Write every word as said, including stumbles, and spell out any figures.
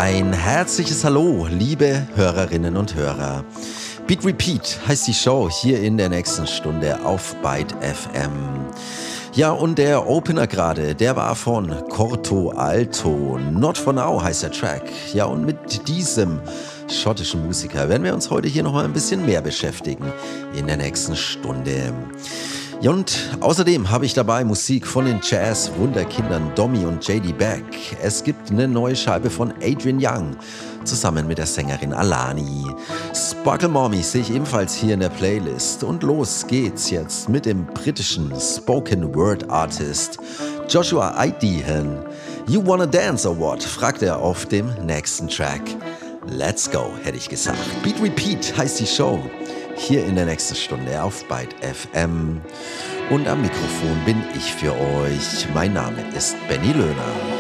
Ein herzliches Hallo, liebe Hörerinnen und Hörer. Beat Repeat heißt die Show hier in der nächsten Stunde auf Byte F M. Ja, und der Opener gerade, der war von Corto Alto. Not for Now heißt der Track. Ja, und mit diesem schottischen Musiker werden wir uns heute hier nochmal ein bisschen mehr beschäftigen in der nächsten Stunde. Ja, und außerdem habe ich dabei Musik von den Jazz-Wunderkindern Domi und J D Beck. Es gibt eine neue Scheibe von Adrian Young zusammen mit der Sängerin Alani. Sparkle Mommy sehe ich ebenfalls hier in der Playlist. Und los geht's jetzt mit dem britischen Spoken Word Artist Joshua Idehan. You wanna dance or what? Fragt er auf dem nächsten Track. Let's go, hätte ich gesagt. Beat Repeat heißt die Show. Hier in der nächsten Stunde auf Byte F M. Und am Mikrofon bin ich für euch. Mein Name ist Benny Löhner.